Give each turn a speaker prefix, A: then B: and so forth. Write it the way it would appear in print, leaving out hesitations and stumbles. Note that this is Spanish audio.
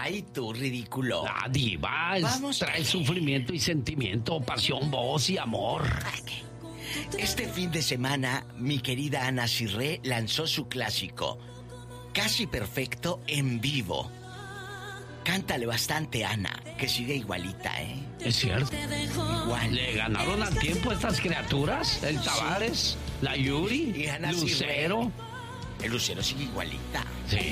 A: Ay, tú, ridículo.
B: La diva trae sufrimiento y sentimiento, pasión, voz y amor.
A: Este fin de semana, mi querida Ana Cirré lanzó su clásico, Casi Perfecto, en vivo. Cántale bastante, Ana, que sigue igualita, ¿eh?
B: Es cierto.
A: Igual.
B: Le ganaron al tiempo a estas criaturas. El Tavares, la Yuri,
A: y Ana
B: Lucero.
A: Cirré. El Lucero sigue igualita.
B: Sí.